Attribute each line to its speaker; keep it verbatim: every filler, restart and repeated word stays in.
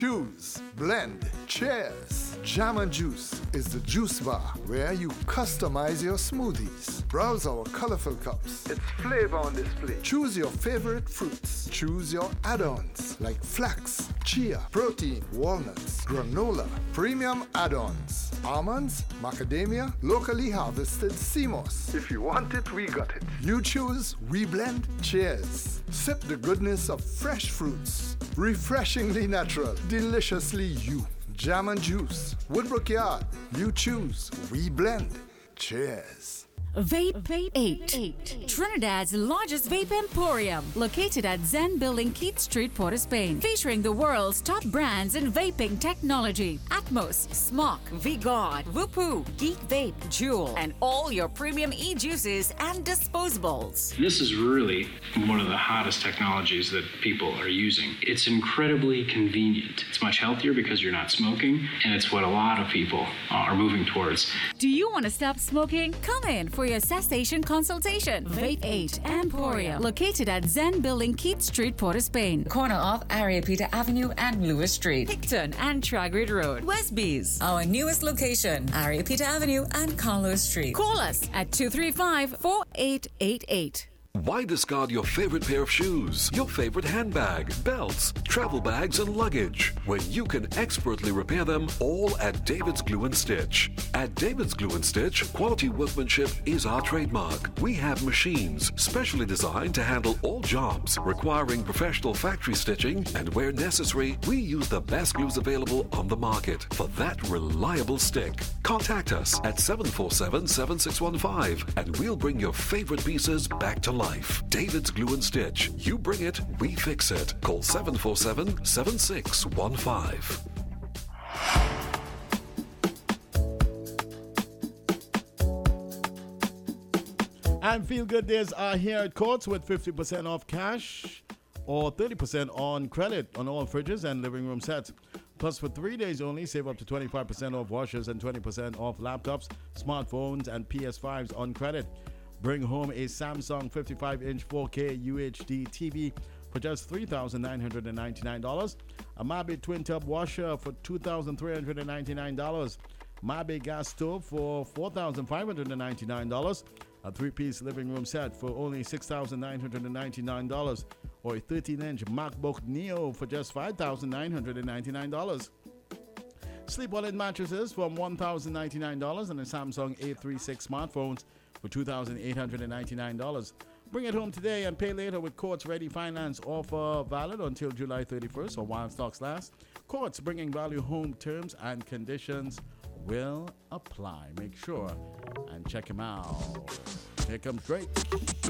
Speaker 1: Choose, blend, cheers. Jam and Juice is the juice bar where you customize your smoothies. Browse our colorful cups. It's flavor on display. Choose your favorite fruits. Choose your add-ons like flax, chia, protein, walnuts, granola, premium add-ons, almonds, macadamia, locally harvested sea moss. If you want it, we got it. You choose, we blend, cheers. Sip the goodness of fresh fruits. Refreshingly natural, deliciously you. Jam and Juice, Woodbrook Yard. You choose, we blend. Cheers.
Speaker 2: Vape Vape eight. Trinidad's largest vape emporium, located at Zen Building, Keith Street, Port of Spain, featuring the world's top brands in vaping technology: Atmos, Smok, V-God, Whoopoo, Geek Vape, Jewel, and all your premium e-juices and disposables.
Speaker 3: This is really one of the hottest technologies that people are using. It's incredibly convenient. It's much healthier because you're not smoking, and it's what a lot of people are moving towards.
Speaker 2: Do you want to stop smoking? Come in for your cessation consultation. Vape eight Emporium, located at Zen Building, Keith Street, Port of Spain,
Speaker 4: corner of Ariapita Avenue and Lewis Street,
Speaker 2: Hickton and Tragrid Road,
Speaker 4: Westbees. Our newest location, Ariapita Avenue and Carlos Street.
Speaker 2: Call us at two three five, four eight eight eight.
Speaker 5: Why discard your favorite pair of shoes, your favorite handbag, belts, travel bags, and luggage when you can expertly repair them all at David's Glue and Stitch? At David's Glue and Stitch, quality workmanship is our trademark. We have machines specially designed to handle all jobs requiring professional factory stitching, and where necessary, we use the best glues available on the market for that reliable stick. Contact us at seven four seven, seven six one five and we'll bring your favorite pieces back to life. David's Glue and Stitch. You bring it, we fix it. Call seven four seven, seven six one five.
Speaker 6: And Feel Good Days are here at Courts with fifty percent off cash or thirty percent on credit on all fridges and living room sets. Plus, for three days only, save up to twenty-five percent off washers and twenty percent off laptops, smartphones, and P S fives on credit. Bring home a Samsung fifty-five inch four K U H D T V for just three thousand nine hundred ninety-nine dollars. A Mabe twin tub washer for two thousand three hundred ninety-nine dollars. Mabe gas stove for four thousand five hundred ninety-nine dollars. A three-piece living room set for only six thousand nine hundred ninety-nine dollars. Or a thirteen inch MacBook Neo for just five thousand nine hundred ninety-nine dollars. Sleep Wallet mattresses for one thousand ninety-nine dollars and a Samsung A thirty-six smartphones for two thousand eight hundred ninety-nine dollars. Bring it home today and pay later with Courts Ready Finance. Offer valid until July thirty-first or while stocks last. Courts, bringing value home. Terms and conditions will apply. Make sure and check them out. Here comes Drake.